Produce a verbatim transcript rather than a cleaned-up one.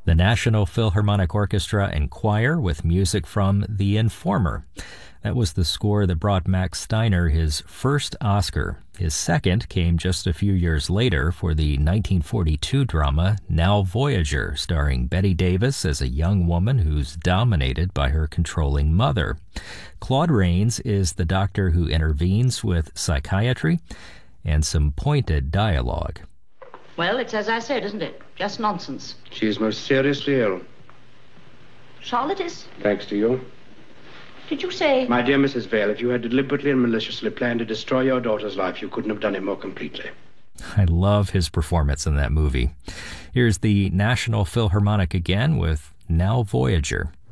The National Philharmonic Orchestra and Choir with music from The Informer. That was the score that brought Max Steiner his first Oscar. His second came just a few years later for the nineteen forty-two drama Now Voyager, starring Bette Davis as a young woman who's dominated by her controlling mother. Claude Rains is the doctor who intervenes with psychiatry and some pointed dialogue. Well, it's as I said, isn't it? Just nonsense. She is most seriously ill. Charlotte is? Thanks to you. Did you say... My dear Missus Vale, if you had deliberately and maliciously planned to destroy your daughter's life, you couldn't have done it more completely. I love his performance in that movie. Here's the National Philharmonic again with Now Voyager.